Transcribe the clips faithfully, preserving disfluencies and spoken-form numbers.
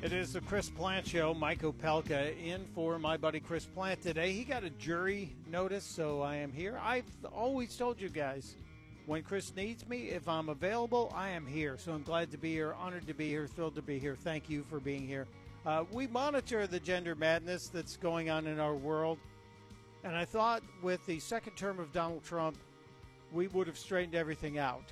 It is the Chris Plant Show. Mike Opelka in for my buddy Chris Plant today. He got a jury notice, so I am here. I've always told you guys, when Chris needs me, if I'm available, I am here. So I'm glad to be here, honored to be here, thrilled to be here. Thank you for being here. Uh, we monitor the gender madness that's going on in our world. And I thought with the second term of Donald Trump, we would have straightened everything out.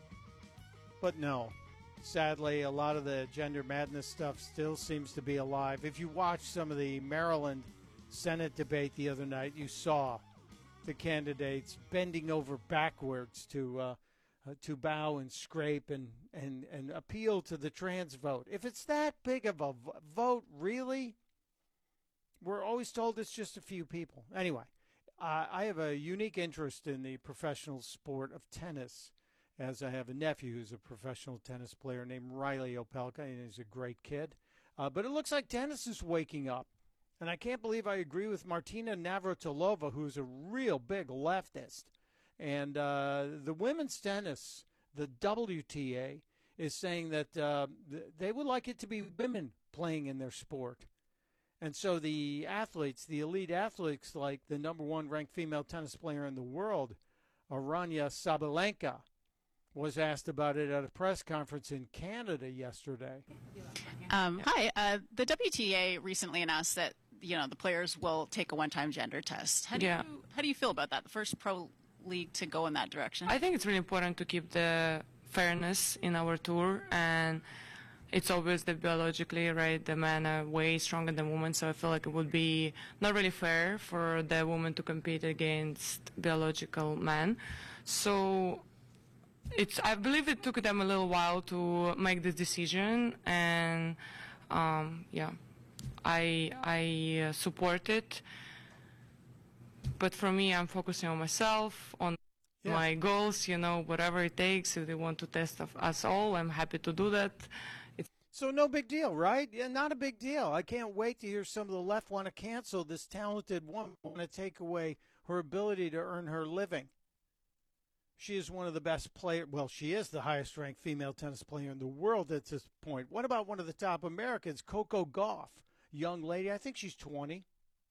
But no. Sadly, a lot of the gender madness stuff still seems to be alive. If you watched some of the Maryland Senate debate the other night, you saw the candidates bending over backwards to uh, uh, to bow and scrape and, and, and appeal to the trans vote. If it's that big of a v- vote, really? We're always told it's just a few people. Anyway, uh, I have a unique interest in the professional sport of tennis, as I have a nephew who's a professional tennis player named Riley Opelka, and he's a great kid. Uh, but it looks like tennis is waking up. And I can't believe I agree with Martina Navratilova, who's a real big leftist. And uh, the women's tennis, the W T A, is saying that uh, they would like it to be women playing in their sport. And so the athletes, the elite athletes, like the number one ranked female tennis player in the world, Aryna Sabalenka, was asked about it at a press conference in Canada yesterday. Um, hi. Uh, the W T A recently announced that, you know, the players will take a one-time gender test. How do yeah. you how do you feel about that? The first pro league to go in that direction. I think it's really important to keep the fairness in our tour, and it's obvious that biologically, right, the men are way stronger than women, so I feel like it would be not really fair for the women to compete against biological men. So It's. I believe it took them a little while to make this decision, and um, yeah, I I uh, support it. But for me, I'm focusing on myself, on yeah. my goals. You know, whatever it takes. If they want to test us all, I'm happy to do that. It's so no big deal, right? Yeah, not a big deal. I can't wait to hear some of the left want to cancel this talented woman, want to take away her ability to earn her living. She is one of the best players. Well, she is the highest-ranked female tennis player in the world at this point. What about one of the top Americans, Coco Gauff, young lady? I think she's twenty.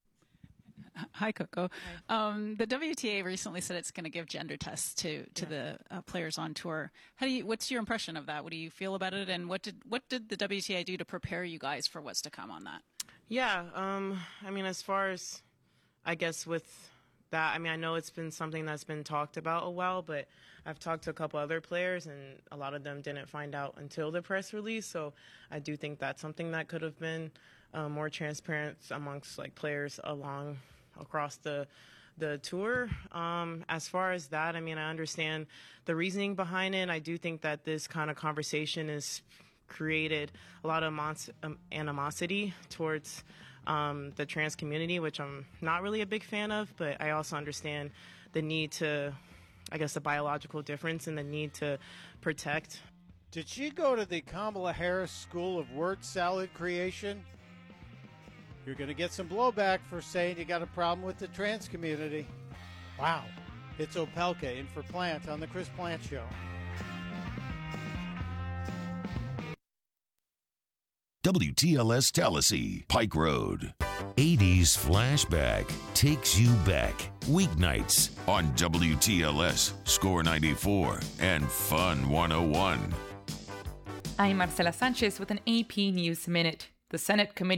Hi, Coco. Hi. Um, the W T A recently said it's going to give gender tests to to yeah. the uh, players on tour. How do you? What's your impression of that? What do you feel about it? And what did what did the W T A do to prepare you guys for what's to come on that? Yeah, um, I mean, as far as I guess with. That, I mean, I know it's been something that's been talked about a while, but I've talked to a couple other players, and a lot of them didn't find out until the press release. So I do think that's something that could have been uh, more transparent amongst like players along across the the tour. Um, as far as that, I mean, I understand the reasoning behind it. I do think that this kind of conversation has created a lot of mons- um, animosity towards Um, the trans community, which I'm not really a big fan of, but I also understand the need to, I guess, the biological difference and the need to protect. Did she go to the Kamala Harris School of Word Salad Creation? You're going to get some blowback for saying you got a problem with the trans community. Wow. It's Opelka in for Plant on the Chris Plant Show. W T L S Tallahassee, Pike Road. eighties Flashback takes you back. Weeknights on W T L S, Score ninety-four, and Fun one oh one. I'm Marcela Sanchez with an A P News Minute. The Senate Committee